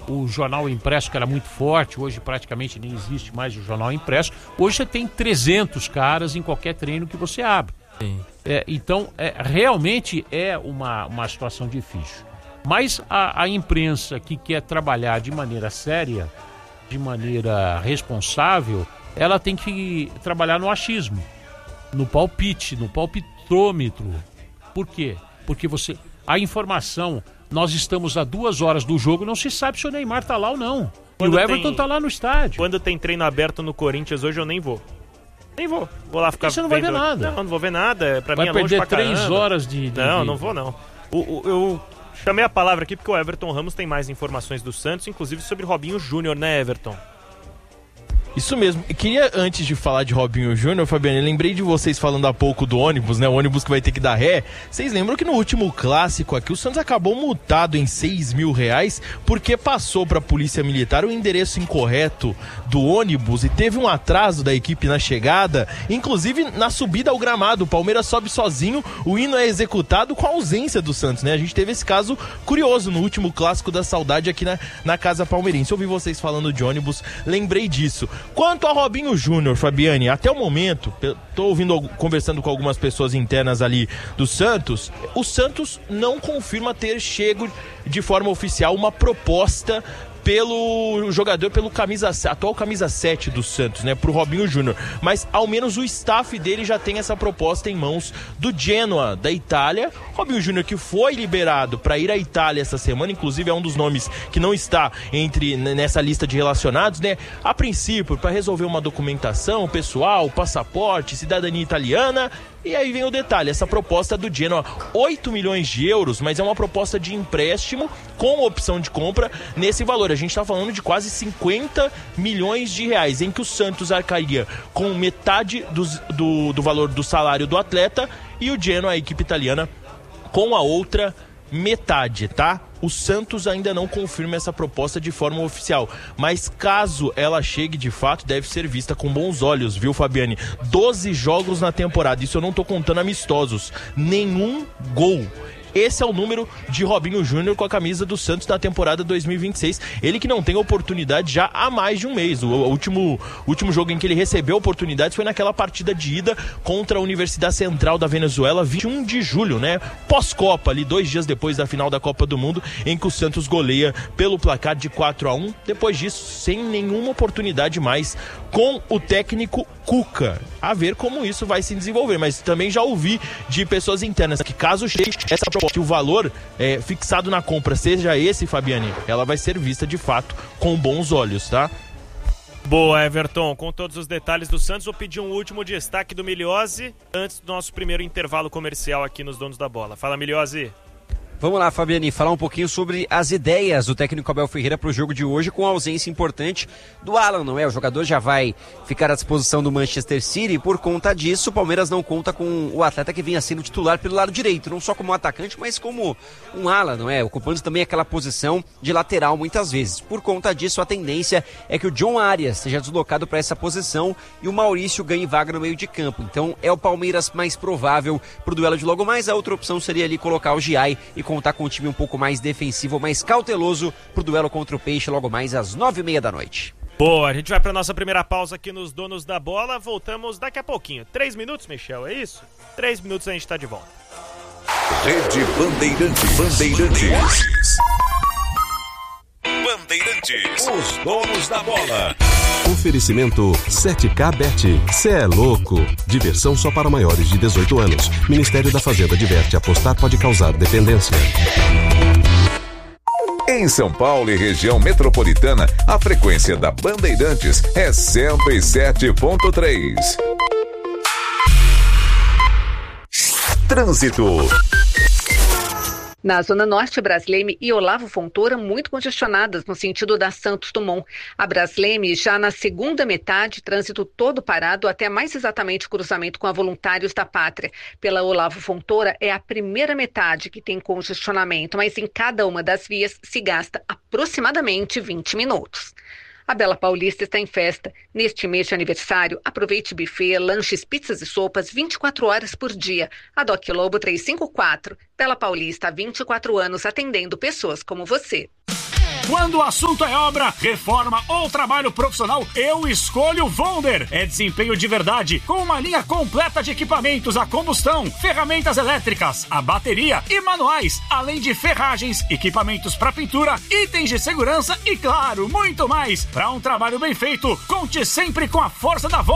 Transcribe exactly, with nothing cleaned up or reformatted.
o jornal impresso, que era muito forte, hoje praticamente nem existe mais o jornal impresso. Hoje você tem trezentos caras em qualquer treino que você abre. Sim. É, então, é, realmente é uma, uma situação difícil. Mas a, a imprensa que quer trabalhar de maneira séria, de maneira responsável, ela tem que trabalhar no achismo, no palpite, no palpitômetro. Por quê? Porque você, a informação, nós estamos a duas horas do jogo, não se sabe se o Neymar tá lá ou não. Quando e o Everton tem, tá lá no estádio. Quando tem treino aberto no Corinthians hoje, eu nem vou. Nem vou. Vou lá ficar Você não vai vendo... ver nada. Não, não vou ver nada. Pra vai mim é longe perder pra três caramba. horas de, de... Não, de... não vou não. O, o, eu chamei a palavra aqui porque o Everton Ramos tem mais informações do Santos, inclusive sobre Robinho Júnior, né, Everton? Isso mesmo. Eu queria, antes de falar de Robinho Júnior, Fabiano, eu lembrei de vocês falando há pouco do ônibus, né? O ônibus que vai ter que dar ré. Vocês lembram que no último clássico aqui, o Santos acabou multado em seis mil reais porque passou para a Polícia Militar o endereço incorreto do ônibus e teve um atraso da equipe na chegada, inclusive na subida ao gramado. O Palmeiras sobe sozinho, o hino é executado com a ausência do Santos, né? A gente teve esse caso curioso no último clássico da saudade aqui na, na Casa Palmeirense. Eu ouvi vocês falando de ônibus, lembrei disso. Quanto a Robinho Júnior, Fabiane, até o momento, tô ouvindo, conversando com algumas pessoas internas ali do Santos, o Santos não confirma ter chego de forma oficial uma proposta pelo jogador, pelo camisa, atual camisa sete do Santos, né, pro Robinho Júnior, mas ao menos o staff dele já tem essa proposta em mãos do Genoa, da Itália. Robinho Júnior, que foi liberado para ir à Itália essa semana, inclusive é um dos nomes que não está entre nessa lista de relacionados, né, a princípio para resolver uma documentação pessoal, passaporte, cidadania italiana. E aí vem o detalhe, essa proposta do Genoa, oito milhões de euros, mas é uma proposta de empréstimo com opção de compra nesse valor. A gente está falando de quase cinquenta milhões de reais, em que o Santos arcaria com metade dos, do, do valor do salário do atleta e o Genoa, a equipe italiana, com a outra metade, tá? O Santos ainda não confirma essa proposta de forma oficial, mas caso ela chegue de fato, deve ser vista com bons olhos, viu, Fabiane? doze jogos na temporada, isso eu não tô contando amistosos, nenhum gol. Esse é o número de Robinho Júnior com a camisa do Santos na temporada dois mil e vinte e seis. Ele que não tem oportunidade já há mais de um mês. O último, último jogo em que ele recebeu oportunidades foi naquela partida de ida contra a Universidade Central da Venezuela, vinte e um de julho, né? Pós-Copa, ali dois dias depois da final da Copa do Mundo, em que o Santos goleia pelo placar de quatro a um. Depois disso, sem nenhuma oportunidade mais com o técnico Cuca. A ver como isso vai se desenvolver. Mas também já ouvi de pessoas internas que caso chegue essa proposta, que o valor é, fixado na compra seja esse, Fabiane, ela vai ser vista de fato com bons olhos, tá? Boa, Everton. Com todos os detalhes do Santos, vou pedir um último destaque do Miliose antes do nosso primeiro intervalo comercial aqui nos Donos da Bola. Fala, Miliose. Vamos lá, Fabiane, falar um pouquinho sobre as ideias do técnico Abel Ferreira para o jogo de hoje, com a ausência importante do Alan, não é? O jogador já vai ficar à disposição do Manchester City e por conta disso o Palmeiras não conta com o atleta que vinha sendo titular pelo lado direito, não só como atacante, mas como um Alan, não é? Ocupando também aquela posição de lateral muitas vezes. Por conta disso, a tendência é que o John Arias seja deslocado para essa posição e o Maurício ganhe vaga no meio de campo. Então é o Palmeiras mais provável para o duelo de logo mais. A outra opção seria ali colocar o Giai e contar com um time um pouco mais defensivo, mais cauteloso pro duelo contra o Peixe logo mais às nove e meia da noite. Boa, a gente vai pra nossa primeira pausa aqui nos Donos da Bola, voltamos daqui a pouquinho. Três minutos, Michel, é isso? Três minutos a gente tá de volta. Rede Bandeirantes. Bandeirantes. Bandeirantes. Os Donos da Bola. Oferecimento sete K Bet. Cê é louco. Diversão só para maiores de dezoito anos. Ministério da Fazenda adverte: apostar pode causar dependência. Em São Paulo e região metropolitana, a frequência da Bandeirantes é cento e sete ponto três. Trânsito. Na Zona Norte, Brasleme e Olavo Fontoura muito congestionadas no sentido da Santos Dumont. A Brasleme já na segunda metade, trânsito todo parado até mais exatamente o cruzamento com a Voluntários da Pátria. Pela Olavo Fontoura é a primeira metade que tem congestionamento, mas em cada uma das vias se gasta aproximadamente vinte minutos. A Bela Paulista está em festa. Neste mês de aniversário, aproveite buffet, lanches, pizzas e sopas vinte e quatro horas por dia. A Doc Lobo trezentos e cinquenta e quatro. Bela Paulista há vinte e quatro anos atendendo pessoas como você. Quando o assunto é obra, reforma ou trabalho profissional, eu escolho Wonder. É desempenho de verdade, com uma linha completa de equipamentos a combustão, ferramentas elétricas, a bateria e manuais, além de ferragens, equipamentos para pintura, itens de segurança e, claro, muito mais. Para um trabalho bem feito, conte sempre com a força da Wonder.